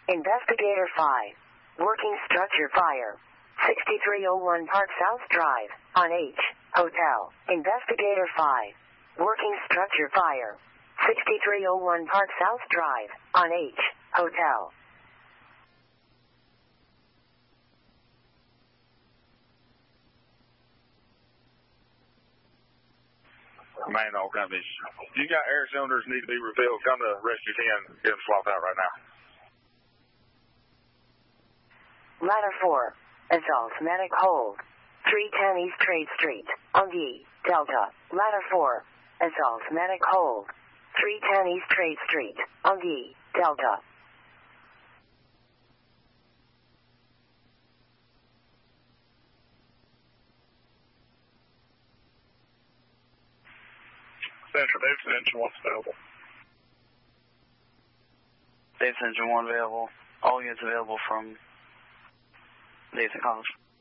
Investigator 5. Working structure fire. 6301 Park South Drive, on H, Hotel. Investigator 5. Working structure fire. 6301 Park South Drive, on H, Hotel. Man, all kind of issues. You got air cylinders need to be refilled. Come to Rescue 10, get them swapped out right now. Ladder 4. Assault medic hold. 310 East Trade Street, Ongi, Delta. Ladder 4. Assault medic hold. 310 East Trade Street, Ongi, Delta. Central, Davidson Engine 1's available. Davidson Engine 1 available. All units available from Davidson College.